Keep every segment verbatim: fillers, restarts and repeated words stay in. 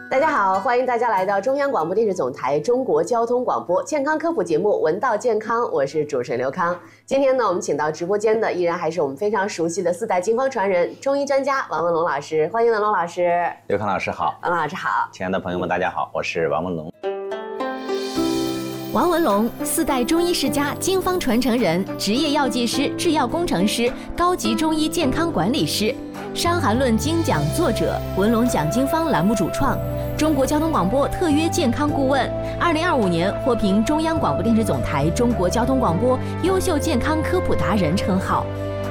大家好，欢迎大家来到中央广播电视总台中国交通广播健康科普节目《闻道健康》，我是主持人刘康。今天呢，我们请到直播间的依然还是我们非常熟悉的四代金方传人、中医专家王文龙老师，欢迎文龙老师。 刘康老师好， 王老师好， 亲爱的朋友们，大家好，我是王文龙。 王文龙，四代中医世家、经方传承人，职业药剂师、制药工程师，高级中医健康管理师，《伤寒论》精讲作者，文龙讲经方栏目主创，中国交通广播特约健康顾问，二零二五年获评中央广播电视总台中国交通广播优秀健康科普达人称号。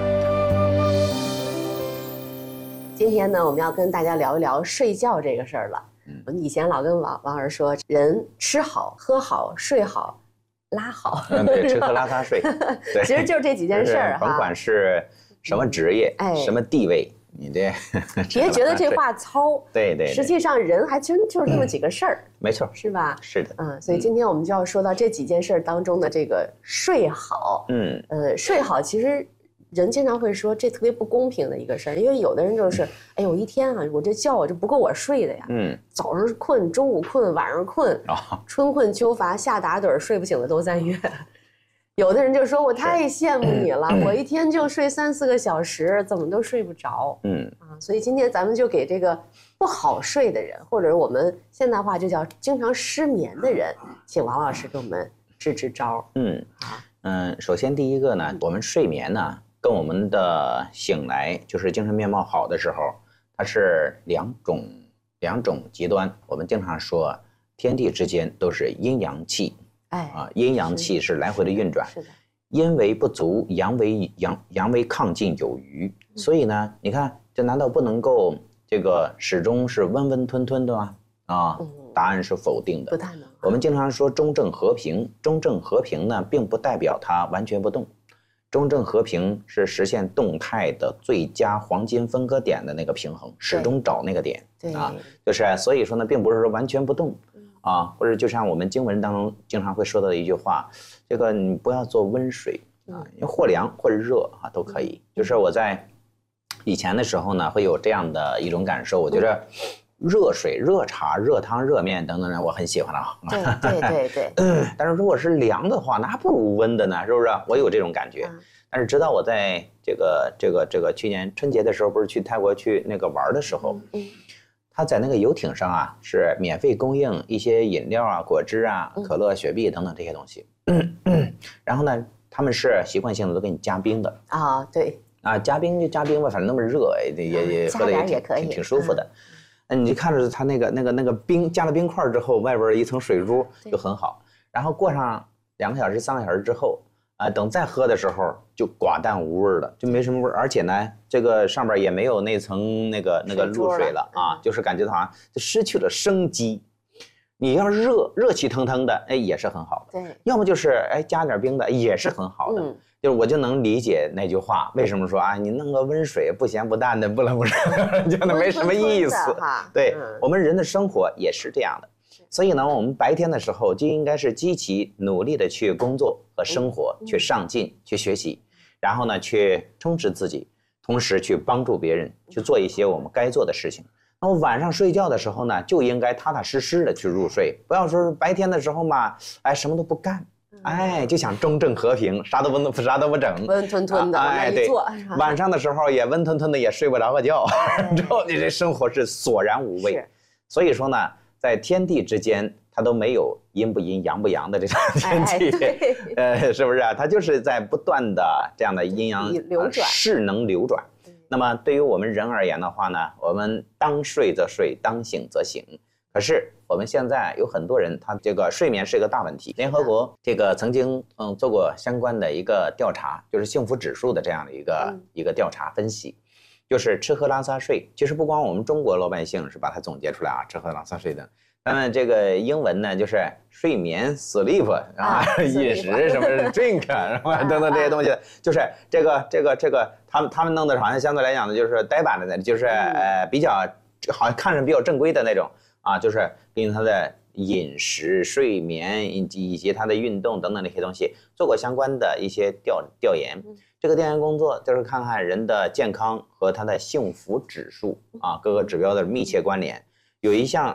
今天呢，我们要跟大家聊一聊睡觉这个事儿了。我们以前老跟王王老师说，人吃好、喝好、睡好、拉好， 嗯，对，吃喝拉撒睡，对， 其实就是这几件事儿哈。 甭管是什么职业、哎、什么地位，你这别觉得这话糙， 对 对, 对， 实际上人还真就是这么几个事儿、嗯， 没错， 是吧？ 是的， 嗯，所以今天我们就要说到这几件事儿当中的这个睡好，嗯，呃，睡好其实。人经常会说这特别不公平的一个事儿，因为有的人就是，哎呦，一天啊，我这觉我这不够我睡的呀，嗯，早上困，中午困，晚上困，哦、春困秋乏，夏打盹，睡不醒的都在月。有的人就说我太羡慕你了，我一天就睡三四个小时，怎么都睡不着，嗯啊，所以今天咱们就给这个不好睡的人，或者我们现代话就叫经常失眠的人，请王老师给我们支支招。 嗯啊嗯，首先第一个呢，我们睡眠呢。跟我们的醒来就是精神面貌好的时候，它是两种两种极端。我们经常说，天地之间都是阴阳气，哎啊，阴阳气是来回的运转，是的，阴为不足，阳为阳阳为亢进有余。嗯、所以呢，你看，这难道不能够这个始终是温温吞吞的吗？啊，嗯、答案是否定的， 不太能。 我们经常说中正和平，中正和平呢，并不代表它完全不动。中正和平是实现动态的最佳黄金分割点的那个平衡，始终找那个点啊，就是所以说呢，并不是说完全不动啊，或者就像我们经文当中经常会说到的一句话，这个你不要做温水啊，因为或凉或者热啊都可以。就是我在以前的时候呢，会有这样的一种感受，我觉得热水、热茶、热汤、热面等等的，我很喜欢啊。 对对对对。 但是如果是凉的话，那不如温的呢，是不是？我有这种感觉。嗯、但是直到我在这个这个这个去年春节的时候，不是去泰国去那个玩的时候，嗯，他在那个游艇上啊，是免费供应一些饮料啊、果汁啊、可乐、雪碧等等这些东西。嗯嗯、然后呢，他们是习惯性的都给你加冰的啊，对啊，加冰就加冰吧，反正那么热，也也也喝的也挺挺挺舒服的。嗯那你就看着它那个那个那个冰加了冰块之后，外边一层水珠就很好。然后过上两个小时、三个小时之后，啊、呃，等再喝的时候就寡淡无味了，就没什么味儿。而且呢，这个上边也没有那层那个那个露水了啊，就是感觉它好像就失去了生机。你要热热气腾腾的，哎，也是很好的。对，要么就是哎加点冰的，也是很好的。嗯。就是我就能理解那句话，为什么说啊，你弄个温水不咸不淡的，不冷不热，就那没什么意思。对、嗯、我们人的生活也是这样的，所以呢，我们白天的时候就应该是积极努力的去工作和生活，嗯、去上进，去学习，然后呢，去充实自己，同时去帮助别人，去做一些我们该做的事情。那么晚上睡觉的时候呢，就应该踏踏实实的去入睡，不要说白天的时候嘛，哎，什么都不干。哎，就想中正和平，啥都不能，啥都不整， 温吞吞的， 哎，对，晚上的时候也温吞吞的，也睡不着个觉，之后你这生活是索然无味。所以说呢，在天地之间，它都没有阴不阴、阳不阳的这种天气，哎、呃，是不是啊？它就是在不断的这样的阴阳流转， 势能流转。那么对于我们人而言的话呢，我们当睡则睡，当醒则醒。可是我们现在有很多人，他这个睡眠是一个大问题。联合国这个曾经嗯做过相关的一个调查，就是幸福指数的这样的一个、嗯、一个调查分析，就是吃喝拉撒睡。其实不光我们中国老百姓是把它总结出来啊，吃喝拉撒睡的。咱们这个英文呢，就是睡眠 sleep 啊，饮食什么 drink 是吧？等等这些东西，就是这个这个这个他们他们弄的好像相对来讲呢，就是呆板的，就是呃比较好像看着比较正规的那种。啊，就是跟他的饮食、睡眠以及以及他的运动等等那些东西做过相关的一些调调研。这个调研工作就是看看人的健康和他的幸福指数啊各个指标的密切关联。有一项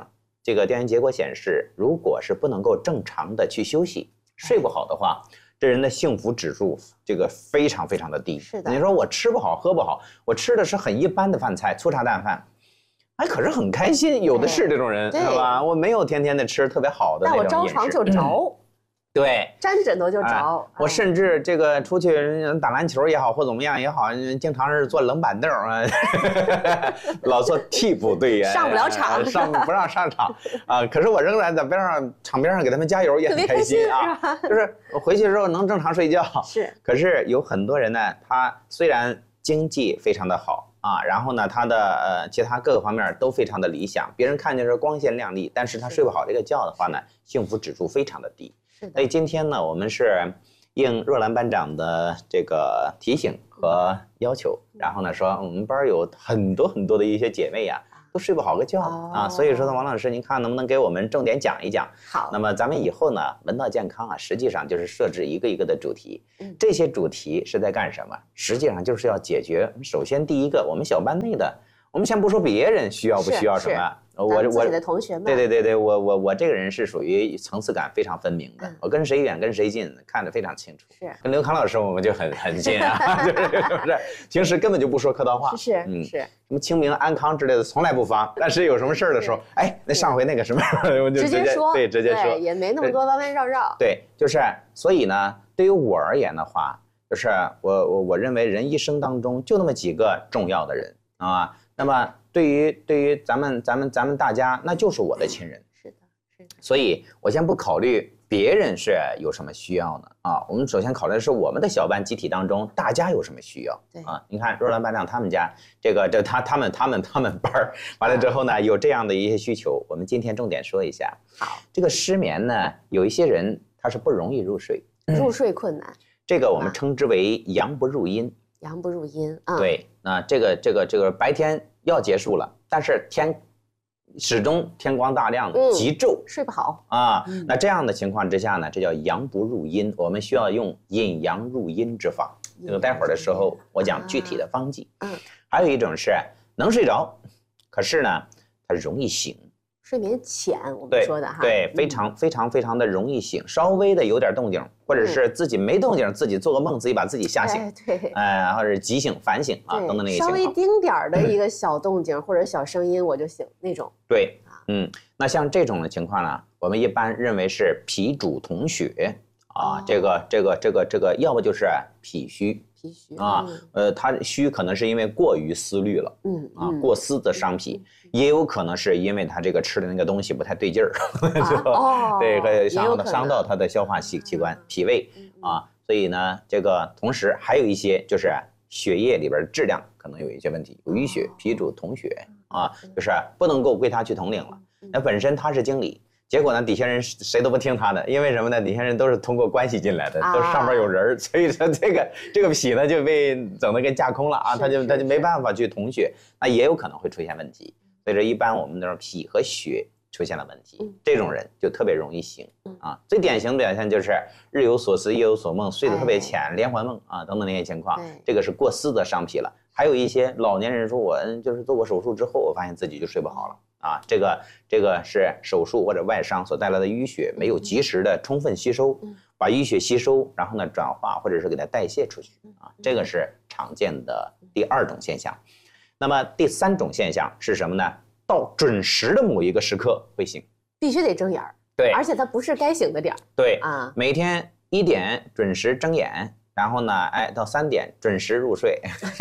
这个调研结果显示，如果是不能够正常的去休息，睡不好的话，这人的幸福指数这个非常非常的低。 是的， 你说我吃不好喝不好，我吃的是很一般的饭菜，粗茶淡饭，哎，可是很开心，有的是这种人，是吧？我没有天天的吃特别好的那种饮食， 但我着床就着。嗯对， 沾枕头就着、哎。 我甚至这个出去打篮球也好，或怎么样也好，经常是坐冷板凳啊，老做替补队员， 上不了场， 上不让上场啊。可是我仍然在边上场边上给他们加油，也很开心啊。就是我回去之后能正常睡觉。 是。 可是有很多人呢，他虽然经济非常的好啊，然后呢，他的呃其他各个方面都非常的理想，别人看见是光鲜亮丽，但是他睡不好这个觉的话呢，幸福指数非常的低。所以今天呢，我们是应若兰班长的这个提醒和要求，然后呢说我们班有很多很多的一些姐妹呀、啊，都睡不好个觉、哦、啊，所以说呢，王老师，您看能不能给我们重点讲一讲？ 好， 那么咱们以后呢，闻道健康啊，实际上就是设置一个一个的主题，嗯、这些主题是在干什么？实际上就是要解决，首先第一个，我们小班内的，我们先不说别人需要不需要什么。 我我自己的同学们， 对对对对，我我我这个人是属于层次感非常分明的，嗯、我跟谁远跟谁近看得非常清楚。 是跟刘康老师我们就很很近啊，就是是不是？平时根本就不说客套话， 是嗯是， 什么清明安康之类的从来不发，但是有什么事儿的时候，哎，那上回那个什么，我就直接说， 对，直接说， 也没那么多弯弯绕绕。 对，就是所以呢，对于我而言的话，就是我我我认为人一生当中就那么几个重要的人啊，那么。对于对于咱们咱们咱们大家，那就是我的亲人。 是的，是的。 所以我先不考虑别人是有什么需要呢啊，我们首先考虑的是我们的小班集体当中大家有什么需要。 对啊，你看若兰班长他们家这个这他他们他们他们班儿完了之后呢，有这样的一些需求，我们今天重点说一下。 好， 这个失眠呢，有一些人他是不容易入睡， 入睡困难。 这个我们称之为阳不入阴。 阳不入阴啊。 对，那这个这个这个白天要结束了，但是天始终天光大亮的极昼、嗯， 睡不好啊、嗯。那这样的情况之下呢，这叫阳不入阴，我们需要用引阳入阴之法。这个待会儿的时候我讲具体的方剂。 嗯， 还有一种是能睡着，可是呢，它容易醒。 睡眠浅，我们说的哈， 对，非常非常非常的容易醒，稍微的有点动静，或者是自己没动静，自己做个梦，自己把自己吓醒， 对， 哎，或者急醒、反省啊，等等那些情况。 稍微丁点儿的一个小动静或者小声音我就醒那种。 对，嗯，那像这种的情况呢，我们一般认为是脾主统血啊，这个这个这个这个，要不就是脾虚。 脾虚啊，呃，他虚可能是因为过于思虑了， 嗯啊，过思则伤脾，也有可能是因为他这个吃的那个东西不太对劲儿， 哦， 对，会伤到伤到他的消化器器官、脾胃啊，所以呢，这个同时还有一些就是血液里边质量可能有一些问题，有淤血，脾主统血啊，就是不能够归他去统领了，那本身他是经理。结果呢，底下人谁都不听他的，因为什么呢？底下人都是通过关系进来的，都上边有人，所以说这个这个脾呢就被整得跟架空了啊，他就他就没办法去统血，那也有可能会出现问题。所以说一般我们那种脾和血出现了问题，这种人就特别容易醒啊。最典型的表现就是日有所思夜有所梦，睡得特别浅，连环梦啊等等那些情况，这个是过思则伤脾了。还有一些老年人说，我就是做过手术之后，我发现自己就睡不好了。啊，这个这个是手术或者外伤所带来的淤血没有及时的充分吸收，把淤血吸收，然后呢转化或者是给它代谢出去啊，这个是常见的第二种现象。那么第三种现象是什么呢？到准时的某一个时刻会醒， 必须得睁眼儿， 对， 而且它不是该醒的点儿， 对啊， 每天一点准时睁眼。然后呢，哎，到三点准时入睡，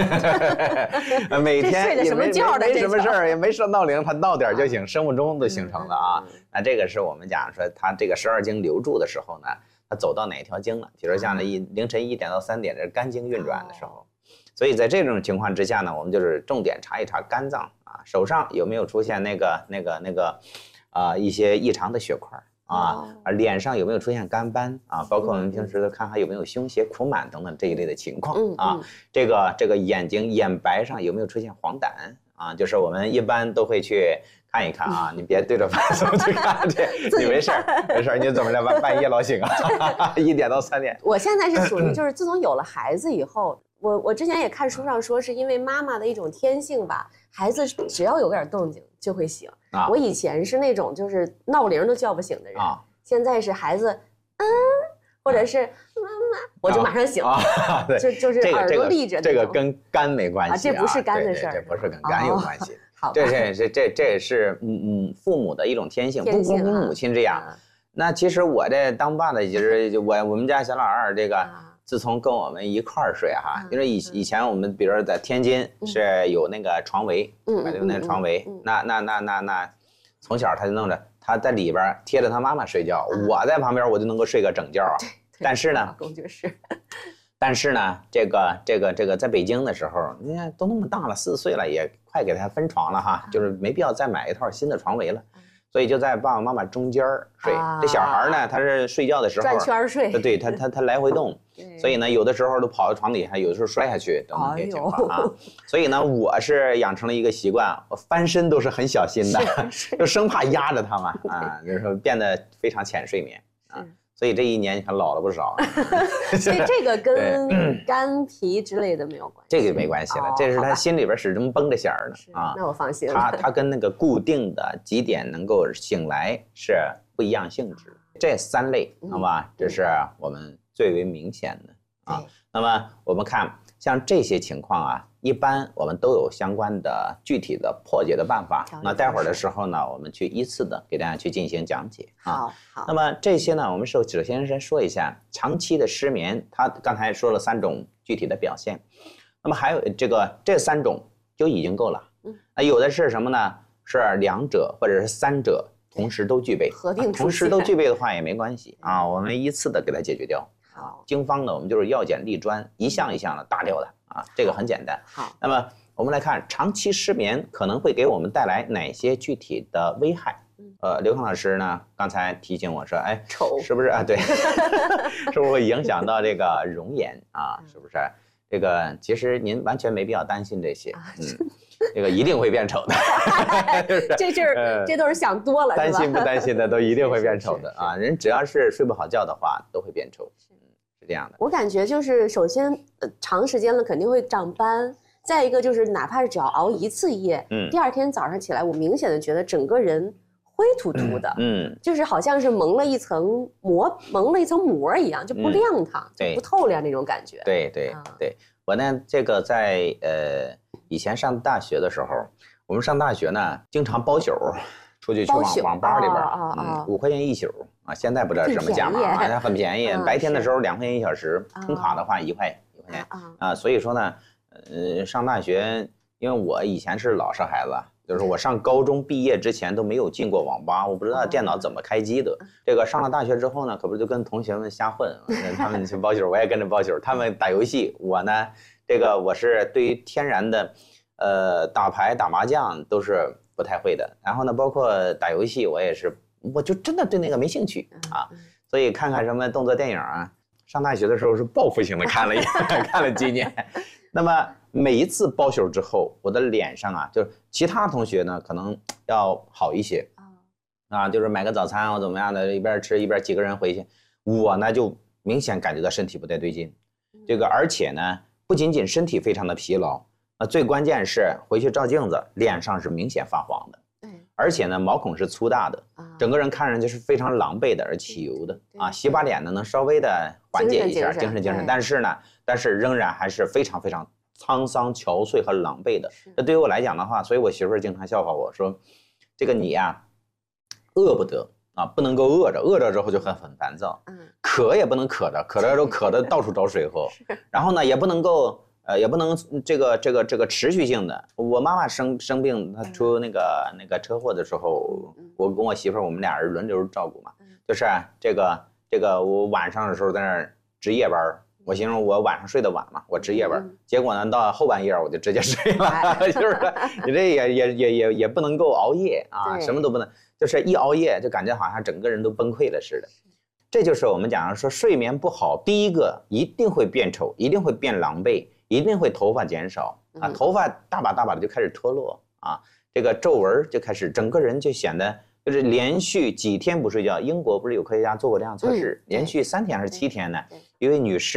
每天也没没什么事儿，也没设闹铃，他到点就醒，生物钟都形成了啊。那这个是我们讲说他这个十二经流注的时候呢，他走到哪条经了？比如说像这一凌晨一点到三点，这是肝经运转的时候。所以在这种情况之下呢，我们就是重点查一查肝脏啊，手上有没有出现那个那个那个啊、呃、一些异常的血块。啊，脸上有没有出现干斑啊？包括我们平时看还有没有胸胁苦满等等这一类的情况啊。这个这个眼睛眼白上有没有出现黄疸啊？就是我们一般都会去看一看啊，你别对着饭怎么去看去，你没事儿没事儿，你怎么着半半夜老醒啊？一点到三点。 我现在是属于就是自从有了孩子以后， 我我之前也看书上说，是因为妈妈的一种天性吧，孩子只要有点动静就会醒。啊、我以前是那种就是闹铃都叫不醒的人，啊、现在是孩子嗯，或者是妈妈，我就马上醒了，啊、就就是耳朵立着、 这个。这个跟肝没关系、啊啊，这不是肝的事儿， 这不是跟肝有关系。 哦、好， 这是这这这也是嗯嗯父母的一种天性， 天性不光母亲这样。啊、那其实我这当爸的，就是我我们家小老二这个。啊自从跟我们一块儿睡哈，因为以以前我们比如说在天津是有那个床围，嗯，有那个床围，那那那那那，从小他就弄着他在里边贴着他妈妈睡觉，我在旁边我就能够睡个整觉啊。但是呢， 就是， 但是呢，这个这个这个在北京的时候，你看都那么大了，四岁了，也快给他分床了哈，就是没必要再买一套新的床围了。所以就在爸爸妈妈中间睡，啊、这小孩呢，他是睡觉的时候转圈睡， 对他他他来回动，所以呢，有的时候都跑到床底下，有的时候摔下去等等这些情况啊。所以呢，我是养成了一个习惯，我翻身都是很小心的，就生怕压着他嘛啊，就是说变得非常浅睡眠啊。所以这一年你看老了不少， 所以这个跟肝脾之类的没有关系， 这个没关系了，哦、这是他心里边始终绷着弦儿的啊。 那我放心了。 他他跟那个固定的几点能够醒来是不一样性质。这三类，好吧，嗯、这是我们最为明显的啊。那么我们看像这些情况啊，一般我们都有相关的具体的破解的办法。那待会儿的时候呢，我们去依次的给大家去进行讲解啊。 好，好。 那么这些呢，我们首首先先说一下长期的失眠，他刚才说了三种具体的表现，那么还有这个这三种就已经够了。嗯，那有的是什么呢？是两者或者是三者同时都具备， 合并同时都具备的话也没关系啊，我们依次的给它解决掉。 好， 经方呢，我们就是药简立专，一项一项的打掉的啊，这个很简单。 好， 那么我们来看长期失眠可能会给我们带来哪些具体的危害？呃，刘康老师呢，刚才提醒我说，哎， 丑是不是啊？对，是不是会影响到这个容颜啊？是不是？这个其实您完全没必要担心这些，嗯，这个一定会变丑的。 这就是、呃、这都是想多了， 担心不担心的都一定会变丑的啊！人只要是睡不好觉的话，都会变丑，嗯，是这样的。 我感觉就是首先，呃，长时间了肯定会长斑，再一个就是哪怕是只要熬一次夜，嗯，第二天早上起来，我明显的觉得整个人灰秃秃的，嗯，就是好像是蒙了一层膜，蒙了一层膜一样，就不亮堂，嗯、就不透亮那种感觉。 对对对，我呢，这个在呃以前上大学的时候，我们上大学呢，经常包宿，出去去网网吧里边， 啊嗯，五块钱一宿啊，现在不知道什么价码啊，很便宜，白天的时候两块钱一小时，充卡的话一块一块钱啊，所以说呢，呃，上大学，因为我以前是老实孩子。就是我上高中毕业之前都没有进过网吧，我不知道电脑怎么开机的。这个上了大学之后呢，可不就跟同学们瞎混，他们去包宿，我也跟着包宿。他们打游戏，我呢，这个我是对于天然的，呃，打牌、打麻将都是不太会的。然后呢，包括打游戏，我也是，我就真的对那个没兴趣啊。所以看看什么动作电影啊，上大学的时候是报复性的看了一看了几年。那么每一次包宿之后，我的脸上啊，就是其他同学呢可能要好一些，啊，就是买个早餐或怎么样的，一边吃一边几个人回去，我呢就明显感觉到身体不太对劲，这个而且呢不仅仅身体非常的疲劳，那最关键是回去照镜子，脸上是明显发黄的，而且呢毛孔是粗大的，整个人看上去是非常狼狈的而起油的啊，洗把脸呢能稍微的缓解一下精神精神，但是呢，但是仍然还是非常非常沧桑憔悴和狼狈的。这对于我来讲的话，所以我媳妇儿经常笑话我说：“这个你呀，饿不得啊，不能够饿着，饿着之后就很很烦躁，嗯，渴也不能渴着，渴着都渴的到处找水喝，然后呢也不能够。”呃，也不能这个这个这个持续性的。我妈妈生生病，她出那个那个车祸的时候，我跟我媳妇儿我们俩人轮流照顾嘛。就是这个这个我晚上的时候在那儿值夜班，我形容我晚上睡得晚嘛，我值夜班。结果呢，到后半夜我就直接睡了，就是你这也也也也也不能够熬夜啊，什么都不能，就是一熬夜就感觉好像整个人都崩溃了似的。这就是我们讲说睡眠不好，第一个一定会变丑，一定会变狼狈。一定会头发减少啊，头发大把大把的就开始脱落啊，这个皱纹就开始，整个人就显得就是连续几天不睡觉。英国不是有科学家做过这样测试，连续三天还是七天呢？一位女士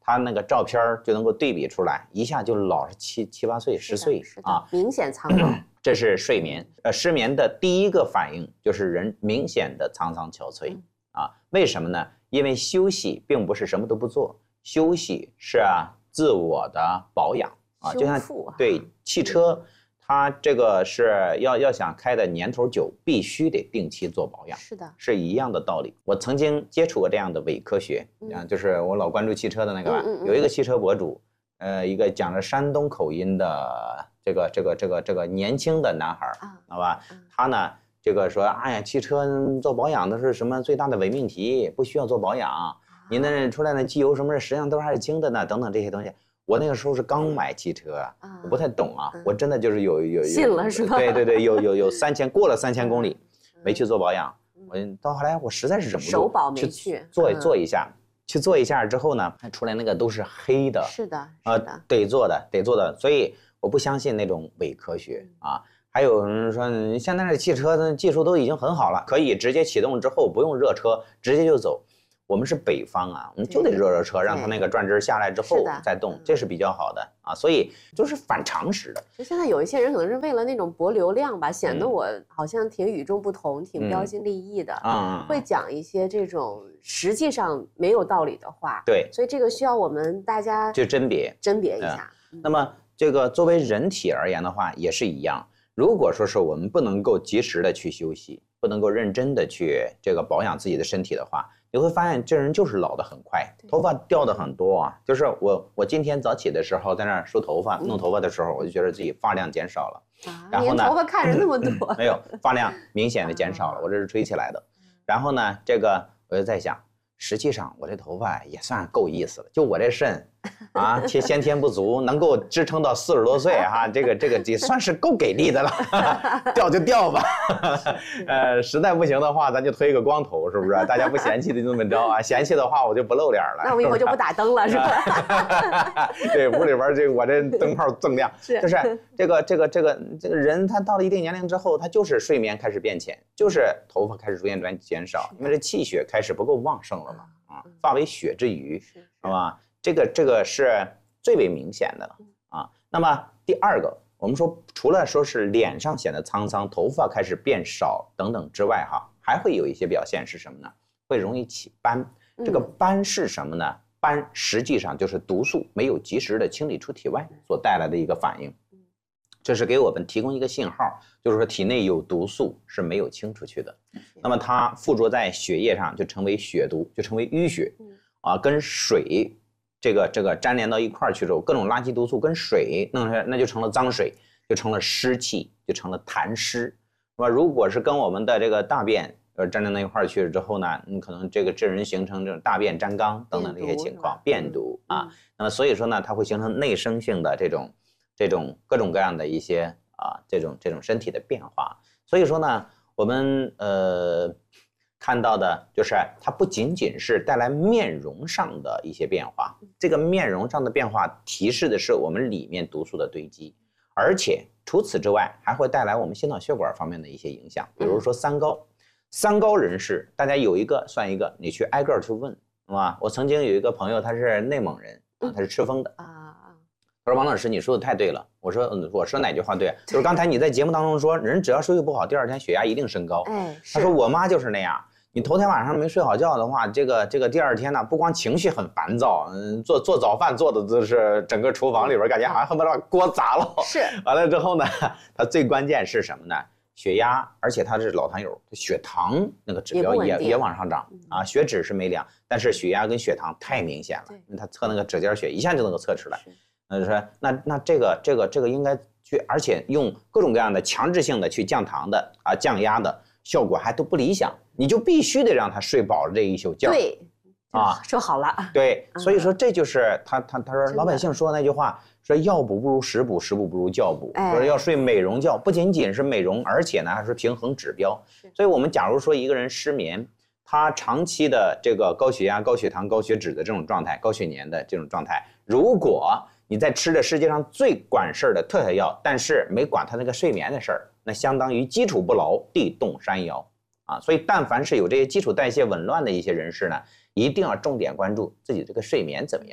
他那个照片就能够对比出来，一下就老是七七八岁、十岁啊， 明显苍老。 这是睡眠，呃，失眠的第一个反应就是人明显的苍苍憔悴、嗯、啊。为什么呢？因为休息并不是什么都不做，休息是啊自我的保养啊，就像对汽车，它这个是要要想开的年头久，必须得定期做保养， 是的， 是一样的道理。我曾经接触过这样的伪科学，啊，就是我老关注汽车的那个吧，嗯嗯嗯有一个汽车博主，呃，一个讲着山东口音的。这个这个这个这个年轻的男孩，好吧，他呢，这个说，哎呀，汽车做保养的是什么最大的伪命题，不需要做保养，你那出来的机油什么的，实际上都还是精的呢，等等这些东西。我那个时候是刚买汽车，我不太懂啊，我真的就是有有信了是吧？ 对对对，有有有三千过了三千公里，没去做保养，我到后来我实在是忍不住， 首保没去做做一下。去做一下之后呢，出来那个都是黑的， 是的， 啊、呃，得做的，得做的，所以我不相信那种伪科学啊。还有人说，现在这汽车的技术都已经很好了，可以直接启动之后不用热车，直接就走。我们是北方啊，我们就得热热车，让它那个转针下来之后再动，这是比较好的啊。所以就是反常识的。 就现在有一些人可能是为了那种博流量吧，显得我好像挺与众不同，挺标新立异的，嗯，会讲一些这种实际上没有道理的话。 对， 所以这个需要我们大家就甄别甄别一下。 嗯、那么这个作为人体而言的话，也是一样。如果说是我们不能够及时的去休息，不能够认真的去这个保养自己的身体的话，你会发现这人就是老得很快，头发掉的很多啊。就是我我今天早起的时候在那儿梳头发、弄头发的时候，我就觉得自己发量减少了。 啊，然后呢，头发看着那么多， 没有发量明显的减少了，我这是吹起来的。然后呢，这个我就在想，实际上我这头发也算够意思了，就我这肾啊，天先天不足，能够支撑到四十多岁哈、啊，这个这个也算是够给力的了，掉就掉吧，呃，实在不行的话，咱就推个光头，是不是？大家不嫌弃的这么着啊，嫌弃的话我就不露脸了。 那我以后就不打灯了，是吧？ 对，屋里边这个我这灯泡锃亮， 是就是这个这个这个这个人他到了一定年龄之后，他就是睡眠开始变浅，就是头发开始逐渐逐渐减少，因为这气血开始不够旺盛了嘛，啊，发为血之余，是吧？这个这个是最为明显的了啊。那么第二个，我们说除了说是脸上显得沧桑，头发开始变少等等之外，哈，还会有一些表现是什么呢？会容易起斑。这个斑是什么呢？斑实际上就是毒素没有及时的清理出体外所带来的一个反应。这是给我们提供一个信号，就是说体内有毒素是没有清出去的。那么它附着在血液上，就成为血毒，就成为淤血啊，跟水。这个这个粘连到一块儿去之后，各种垃圾毒素跟水弄出来，那就成了脏水，就成了湿气，就成了痰湿。那么如果是跟我们的这个大便呃粘连到一块儿去之后呢，你可能这个致人形成这种大便粘缸等等这些情况，便毒啊。那么所以说呢，它会形成内生性的这种这种各种各样的一些啊这种这种身体的变化。所以说呢，我们呃。看到的就是它不仅仅是带来面容上的一些变化，这个面容上的变化提示的是我们里面毒素的堆积，而且除此之外还会带来我们心脑血管方面的一些影响，比如说三高。三高人士，大家有一个算一个，你去挨个去问，是吧？我曾经有一个朋友，他是内蒙人，他是赤峰的啊。他说：“王老师，你说的太对了。”我说：“嗯，我说哪句话对？就是刚才你在节目当中说，人只要休息不好，第二天血压一定升高。”哎，他说我妈就是那样。你头天晚上没睡好觉的话，这个这个第二天呢，不光情绪很烦躁，嗯，做做早饭做的都是整个厨房里边感觉好像恨不得把锅砸了。 是。 完了之后呢，它最关键是什么呢？血压，而且他是老糖友，血糖那个指标也 也, 也往上涨啊，血脂是没量，但是血压跟血糖太明显了，因为他测那个指尖血一下就能够测出来。呃，说那那这个这个这个应该去，而且用各种各样的强制性的去降糖的啊降压的。效果还都不理想，你就必须得让他睡饱了这一宿觉。 对，啊，说好了。 对，所以说这就是他他他说老百姓说那句话，说药补不如食补，食补不如觉补，说要睡美容觉，不仅仅是美容，而且呢还是平衡指标。所以我们假如说一个人失眠，他长期的这个高血压、高血糖、高血脂的这种状态，高血粘的这种状态，如果你在吃着世界上最管事儿的特效药，但是没管他那个睡眠的事儿，那相当于基础不牢，地动山摇啊！所以，但凡是有这些基础代谢紊乱的一些人士呢，一定要重点关注自己这个睡眠怎么样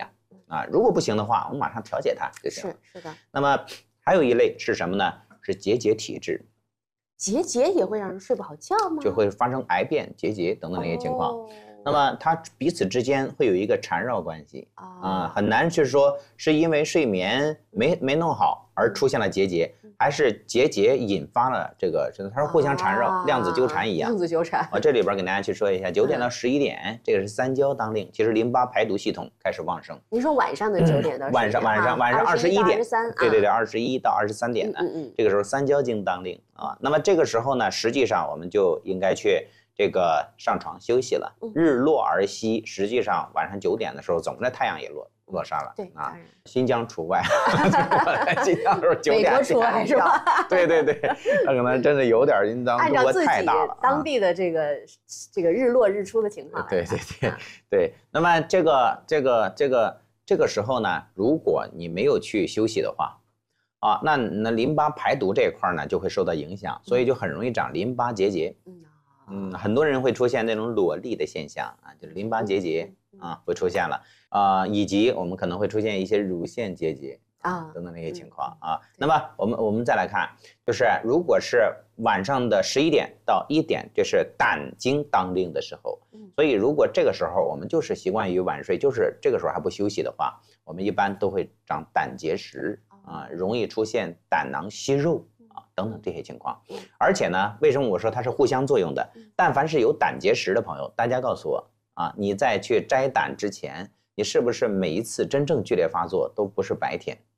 啊。如果不行的话，我们马上调节它就行了。 是是的。 那么还有一类是什么呢？是结节体质。 结节也会让人睡不好觉吗？ 就会发生癌变、结节等等这些情况。 哦、 那么它彼此之间会有一个缠绕关系啊、哦呃，很难去说是因为睡眠没没弄好而出现了结节，还是结节引发了这个，它是互相缠绕、啊、量子纠缠一样。 量子纠缠。 我这里边给大家去说一下，九点到十一点，嗯、这个是三焦当令，其实淋巴排毒系统开始旺盛。 您说晚上的九点到十一点、嗯、 晚上晚上晚上二十一点， 二十三， 对对对，二十一到二十三点的，嗯嗯，这个时候三焦经当令啊。那么这个时候呢，实际上我们就应该去这个上床休息了。嗯、日落而息，实际上晚上九点的时候，总的太阳也落。落山了， 对啊，新疆除外，新疆时候九点， 美国除外是吧？ 对对对，他可能真的有点因当中国太大了， 当地的这个这个日落日出的情况。 对对对对，那么这个这个这个这个时候呢，如果你没有去休息的话，啊，那那淋巴排毒这一块呢就会受到影响，所以就很容易长淋巴结节。嗯，很多人会出现那种裸粒的现象啊，就是淋巴结节啊会出现了啊、呃，以及我们可能会出现一些乳腺结节啊等等那些情况啊。那么我们我们再来看，就是如果是晚上的十一点到一点，就是胆经当令的时候，所以如果这个时候我们就是习惯于晚睡，就是这个时候还不休息的话，我们一般都会长胆结石啊，容易出现胆囊息肉。等等这些情况，而且呢，为什么我说它是互相作用的？但凡是有胆结石的朋友，大家告诉我啊，你在去摘胆之前，你是不是每一次真正剧烈发作都不是白天？